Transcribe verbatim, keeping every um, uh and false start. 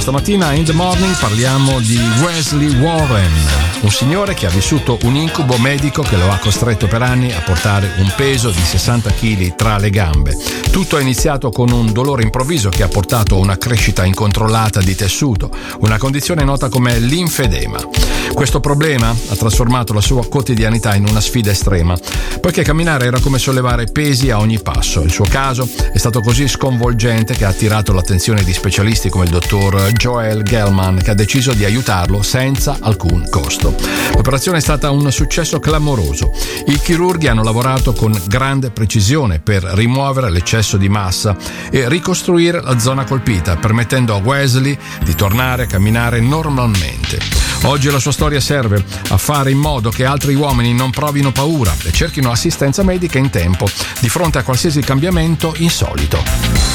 Stamattina in The Morning parliamo di Wesley Warren, un signore che ha vissuto un incubo medico che lo ha costretto per anni a portare un peso di sessanta chili tra le gambe. Tutto è iniziato con un dolore improvviso che ha portato a una crescita incontrollata di tessuto, una condizione nota come linfedema. Questo problema ha trasformato la sua quotidianità in una sfida estrema, poiché camminare era come sollevare pesi a ogni passo. Il suo caso è stato così sconvolgente che ha attirato l'attenzione di specialisti come il dottor Joel Gelman, che ha deciso di aiutarlo senza alcun costo. L'operazione è stata un successo clamoroso. I chirurghi hanno lavorato con grande precisione per rimuovere l'eccesso di massa e ricostruire la zona colpita, permettendo a Wesley di tornare a camminare normalmente. Oggi la sua storia serve a fare in modo che altri uomini non provino paura e cerchino assistenza medica in tempo di fronte a qualsiasi cambiamento insolito.